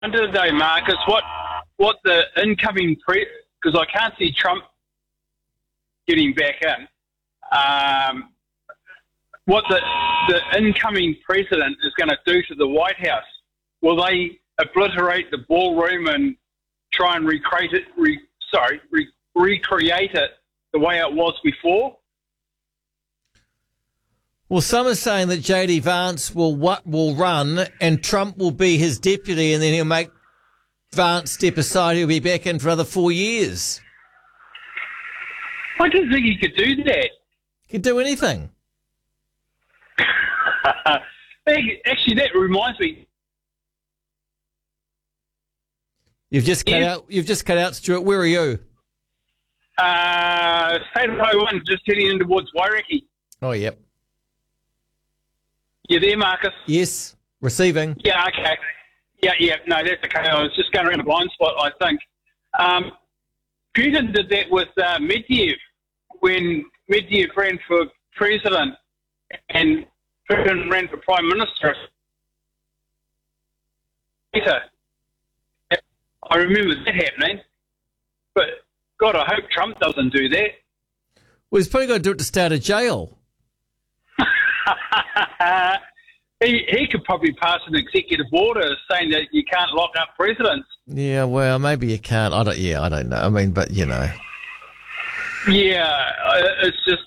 end of the day, Marcus, what the incoming because I can't see Trump getting back in. What the incoming president is going to do to the White House? Will they obliterate the ballroom and try and recreate it the way it was before? Well, some are saying that J.D. Vance will run and Trump will be his deputy, and then he'll make Vance step aside. He'll be back in for another 4 years. I didn't think he could do that. He could do anything. Actually, that reminds me. You've just cut out. You've just cut out, Stuart. Where are you? State of Highway 1, just heading in towards Waireki. Oh, yep. You there, Marcus? Yes. Receiving. Yeah, okay. Yeah. No, that's okay. I was just going around a blind spot, I think. Putin did that with Medvedev when Medvedev ran for president and Putin ran for prime minister. I remember that happening. But, God, I hope Trump doesn't do that. Well, he's probably got to do it to stay out of jail. He could probably pass an executive order saying that you can't lock up presidents. Yeah, well, maybe you can't. I don't know. I mean, but, you know. Yeah, it's just...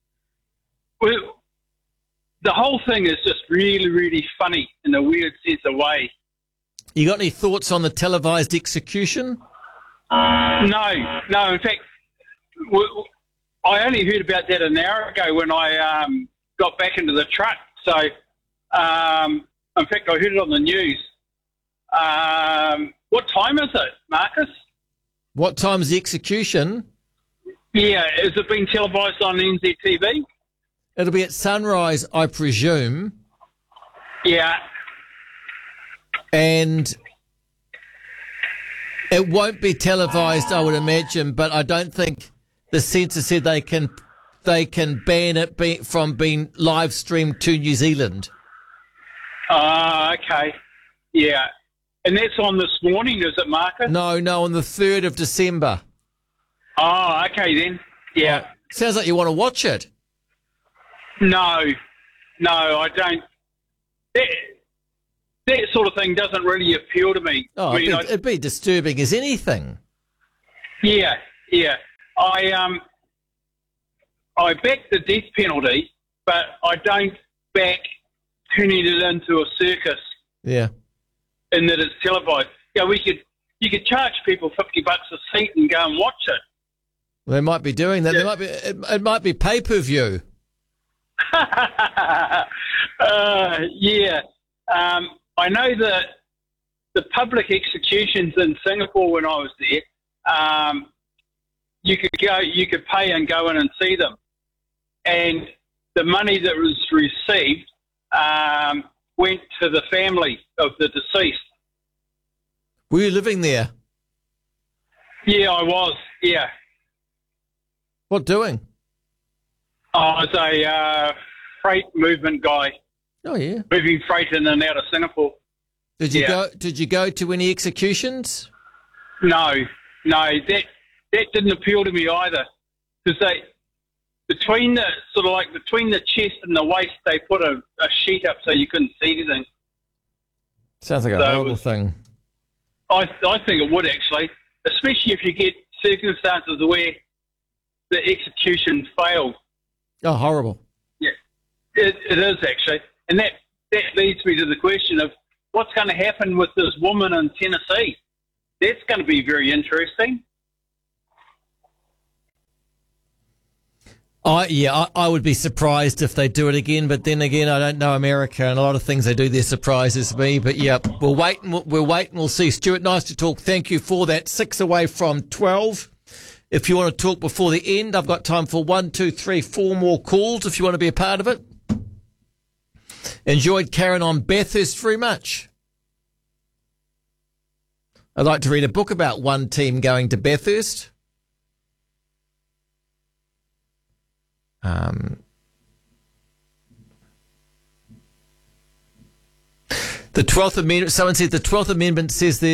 The whole thing is just really, really funny in a weird sense of way. You got any thoughts on the televised execution? No. In fact, I only heard about that an hour ago when I got back into the truck. So, in fact, I heard it on the news. What time is it, Marcus? What time's the execution? Yeah, has it been televised on NZTV? It'll be at sunrise, I presume. Yeah. And it won't be televised, I would imagine, but I don't think the censor said they can ban it from being live streamed to New Zealand. Okay. Yeah. And that's on this morning, is it, Marcus? No, on the 3rd of December. Oh, okay then. Yeah. Sounds like you want to watch it. No, I don't. That sort of thing doesn't really appeal to me. Oh, I mean, it'd be disturbing as anything. Yeah. I back the death penalty, but I don't back turning it into a circus. Yeah. In that it's televised. Yeah, you could charge people $50 a seat and go and watch it. Well, they might be doing that. Yeah. It might be pay-per-view. Yeah. I know that the public executions in Singapore when I was there, you could pay and go in and see them. And the money that was received went to the family of the deceased. Were you living there? Yeah, I was, yeah. What doing? I was a freight movement guy. Oh, yeah. Moving freight in and out of Singapore. Did you go to any executions? No, that didn't appeal to me either. Because between the chest and the waist, they put a sheet up so you couldn't see anything. Sounds like a horrible thing. I think it would actually, especially if you get circumstances where the execution failed. Oh, horrible. Yeah, it is actually. And that leads me to the question of what's going to happen with this woman in Tennessee. That's going to be very interesting. I would be surprised if they do it again, but then again, I don't know America, and a lot of things they do there surprises me. But yeah, we'll wait and we'll see. Stuart, nice to talk. Thank you for that. 6 away from 12. If you want to talk before the end, I've got time for 1, 2, 3, 4 more calls if you want to be a part of it. Enjoyed Karen on Bathurst very much. I'd like to read a book about one team going to Bathurst. The 12th Amendment, someone said the 12th Amendment says